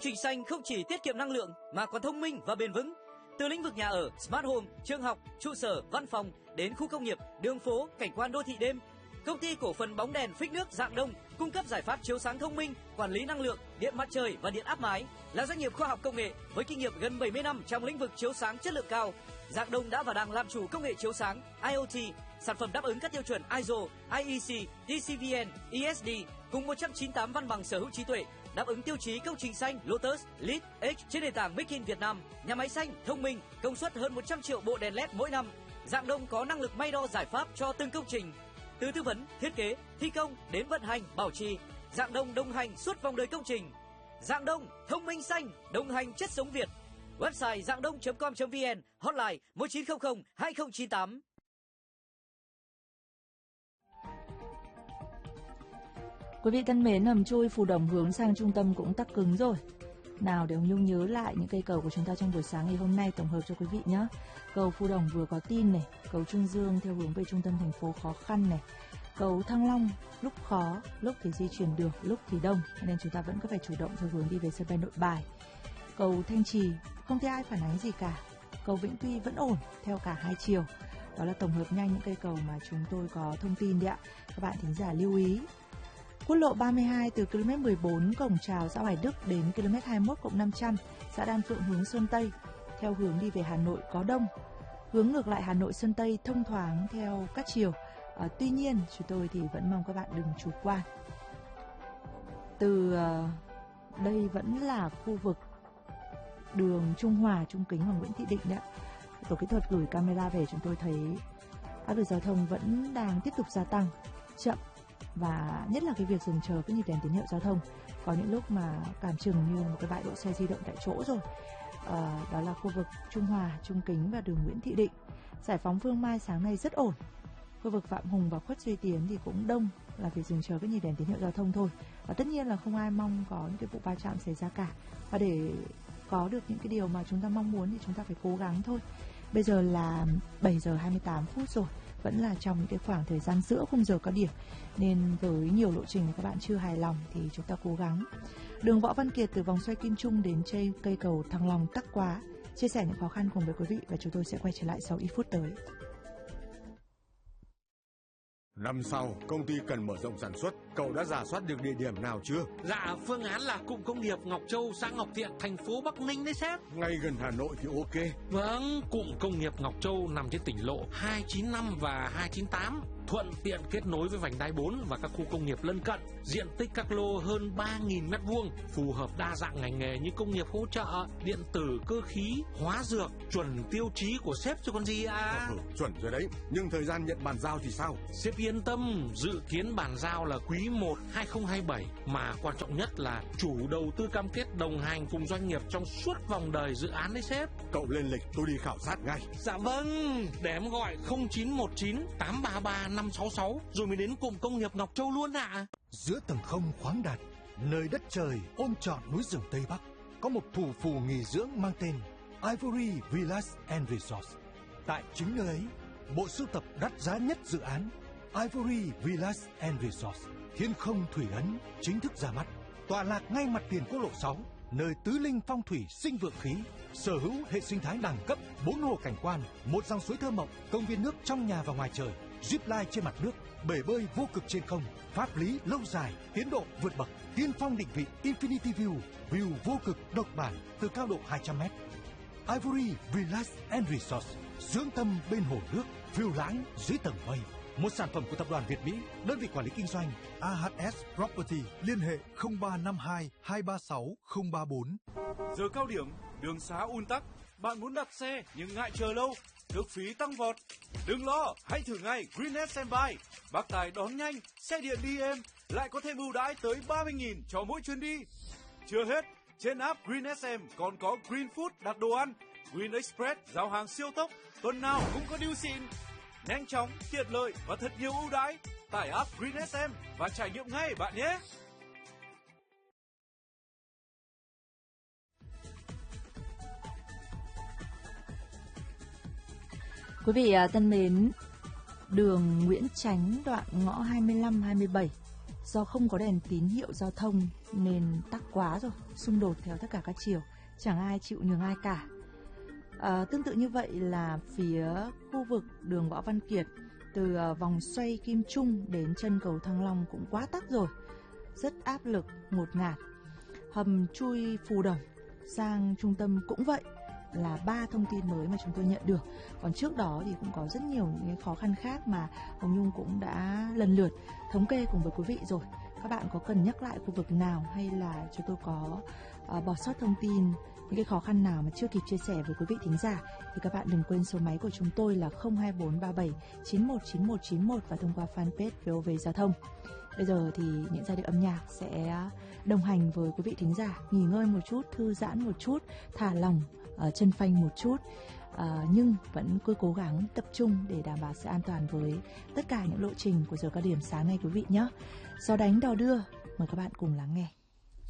trình xanh không chỉ tiết kiệm năng lượng mà còn thông minh và bền vững. Từ lĩnh vực nhà ở, smart home, trường học, trụ sở, văn phòng đến khu công nghiệp, đường phố, cảnh quan đô thị đêm, Công ty cổ phần bóng đèn phích nước Rạng Đông cung cấp giải pháp chiếu sáng thông minh, quản lý năng lượng, điện mặt trời và điện áp mái, là doanh nghiệp khoa học công nghệ với kinh nghiệm gần 70 năm trong lĩnh vực chiếu sáng chất lượng cao. Rạng Đông đã và đang làm chủ công nghệ chiếu sáng IoT, sản phẩm đáp ứng các tiêu chuẩn ISO, IEC, TCVN, ESD cùng 198 văn bằng sở hữu trí tuệ, đáp ứng tiêu chí công trình xanh Lotus, LEED, H trên nền tảng Make in Việt Nam, nhà máy xanh, thông minh, công suất hơn 100 triệu bộ đèn LED mỗi năm. Rạng Đông có năng lực may đo giải pháp cho từng công trình. Từ tư vấn, thiết kế, thi công đến vận hành, bảo trì, Rạng Đông đồng hành suốt vòng đời công trình. Rạng Đông, thông minh xanh, đồng hành chất sống Việt. Website rangdong.com.vn, hotline 1900 2098. Quý vị thân mến, hầm chui Phù Đồng hướng sang trung tâm cũng tắc cứng rồi. Nào để Hồng Nhung nhớ lại những cây cầu của chúng ta trong buổi sáng ngày hôm nay, tổng hợp cho quý vị nhé. Cầu Phù Đồng vừa có tin này, cầu Trung Dương theo hướng về trung tâm thành phố khó khăn này, cầu Thăng Long lúc khó, lúc thì di chuyển được, lúc thì đông, nên chúng ta vẫn có phải chủ động theo hướng đi về sân bay Nội Bài. Cầu Thanh Trì không thấy ai phản ánh gì cả, cầu Vĩnh Tuy vẫn ổn theo cả hai chiều. Đó là tổng hợp nhanh những cây cầu mà chúng tôi có thông tin đấy ạ. Các bạn thính giả lưu ý. Quốc lộ 32 từ km 14 cổng chào xã Hoài Đức đến km 21+500 xã Đan Phượng hướng Sơn Tây theo hướng đi về Hà Nội có đông. Hướng ngược lại Hà Nội Sơn Tây thông thoáng theo các chiều. Tuy nhiên chúng tôi thì vẫn mong các bạn đừng chủ quan. Từ đây vẫn là khu vực đường Trung Hòa, Trung Kính và Nguyễn Thị Định đấy. Tổ kỹ thuật gửi camera về, chúng tôi thấy áp lực giao thông vẫn đang tiếp tục gia tăng chậm, và nhất là cái việc dừng chờ cái nhịp đèn tín hiệu giao thông có những lúc mà cảm chừng như một cái bãi đỗ xe di động tại chỗ rồi. Đó là khu vực Trung Hòa, Trung Kính và đường Nguyễn Thị Định. Giải phóng Phương Mai sáng nay rất ổn. Khu vực Phạm Hùng và Khuất Duy Tiến thì cũng đông, là việc dừng chờ cái nhịp đèn tín hiệu giao thông thôi. Và tất nhiên là không ai mong có những cái vụ va chạm xảy ra cả. Và để có được những cái điều mà chúng ta mong muốn thì chúng ta phải cố gắng thôi. Bây giờ là 7 giờ 28 phút rồi, vẫn là trong những cái khoảng thời gian giữa khung giờ cao điểm, nên với nhiều lộ trình mà các bạn chưa hài lòng thì chúng ta cố gắng. Đường Võ Văn Kiệt từ vòng xoay Kim Trung đến cây cầu Thăng Long tắc quá. Chia sẻ những khó khăn cùng với quý vị và chúng tôi sẽ quay trở lại sau ít phút tới. Năm sau, công ty cần mở rộng sản xuất, cậu đã rà soát được địa điểm nào chưa? Dạ, phương án là cụm công nghiệp Ngọc Châu, xã Ngọc Thiện, thành phố Bắc Ninh đấy sếp. Ngay gần Hà Nội thì ok. Vâng, cụm công nghiệp Ngọc Châu nằm trên tỉnh lộ 295 và 298, thuận tiện kết nối với vành đai 4 và các khu công nghiệp lân cận. Diện tích các lô hơn 3.000 m2, phù hợp đa dạng ngành nghề như công nghiệp hỗ trợ, điện tử, cơ khí, hóa dược, chuẩn tiêu chí của sếp chứ còn gì à? Chuẩn rồi đấy, nhưng thời gian nhận bàn giao thì sao? Sếp yên tâm, dự kiến bàn giao là quý 1 2027, mà quan trọng nhất là chủ đầu tư cam kết đồng hành cùng doanh nghiệp trong suốt vòng đời dự án đấy sếp. Cậu lên lịch, tôi đi khảo sát ngay. Dạ vâng, để em gọi 0919 833 566 rồi mới đến cụm công nghiệp Ngọc Châu luôn ạ. Giữa tầng không khoáng đạt, nơi đất trời ôm trọn núi rừng Tây Bắc, có một thủ phủ nghỉ dưỡng mang tên Ivory Villas and Resorts. Tại chính nơi ấy, bộ sưu tập đắt giá nhất dự án Ivory Villas and Resorts Thiên Không Thủy Ấn chính thức ra mắt. Tọa lạc ngay mặt tiền quốc lộ 6, nơi tứ linh phong thủy sinh vượng khí, sở hữu hệ sinh thái đẳng cấp, 4 hồ cảnh quan, một dòng suối thơ mộng, công viên nước trong nhà và ngoài trời, zip line trên mặt nước, bể bơi vô cực trên không, pháp lý lâu dài, tiến độ vượt bậc, tiên phong định vị Infinity View, view vô cực độc bản từ cao độ 200m. Ivory Villas and Resorts, dưỡng tâm bên hồ nước, phiêu lãng dưới tầng mây. Một sản phẩm của tập đoàn Việt Mỹ, đơn vị quản lý kinh doanh AHS Property. Liên hệ 0352 236 034. Giờ cao điểm, đường xá un tắc, bạn muốn đặt xe nhưng ngại chờ lâu, cước phí tăng vọt. Đừng lo, hãy thử ngay Greennet Standby. Bác tài đón nhanh, xe điện đi êm, lại có thêm ưu đãi tới 30.000 cho mỗi chuyến đi. Chưa hết, trên app Green SM còn có Green Food đặt đồ ăn, Green Express giao hàng siêu tốc, tuần nào cũng có deal xịn. Nhanh chóng, tiện lợi và thật nhiều ưu đãi. Tải app Green SM và trải nghiệm ngay bạn nhé. Quý vị thân mến, đường Nguyễn Chánh đoạn ngõ 25-27 Do không có đèn tín hiệu giao thông nên tắc quá rồi, xung đột theo tất cả các chiều, chẳng ai chịu nhường ai cả. Tương tự như vậy là phía khu vực đường Võ Văn Kiệt, từ vòng xoay Kim Trung đến chân cầu Thăng Long cũng quá tắc rồi, rất áp lực, ngột ngạt. Hầm chui Phù Đồng sang trung tâm cũng vậy, là 3 thông tin mới mà chúng tôi nhận được. Còn trước đó thì cũng có rất nhiều những cái khó khăn khác mà Hồng Nhung cũng đã lần lượt thống kê cùng với quý vị rồi. Các bạn có cần nhắc lại khu vực nào hay là chúng tôi có bỏ sót thông tin, những cái khó khăn nào mà chưa kịp chia sẻ với quý vị thính giả, thì các bạn đừng quên số máy của chúng tôi là 02437 919191 và thông qua fanpage VOV Giao thông. Bây giờ thì những giai điệu âm nhạc sẽ đồng hành với quý vị thính giả, nghỉ ngơi một chút, thư giãn một chút, thả lỏng chân phanh một chút, nhưng vẫn cứ cố gắng tập trung để đảm bảo sự an toàn với tất cả những lộ trình của giờ cao điểm sáng nay quý vị nhé. Gió đánh đò đưa, mời các bạn cùng lắng nghe.